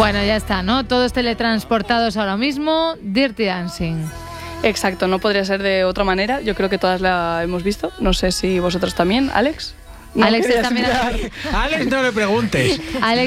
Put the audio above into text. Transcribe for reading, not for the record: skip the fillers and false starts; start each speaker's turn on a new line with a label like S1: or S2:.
S1: Bueno, ya está, ¿no? Todos teletransportados ahora mismo. Dirty Dancing.
S2: Exacto, no podría ser de otra manera. Yo creo que todas la hemos visto. No sé si vosotros también, Alex.
S1: Alex también.
S3: Alex, no le preguntes.
S1: Alex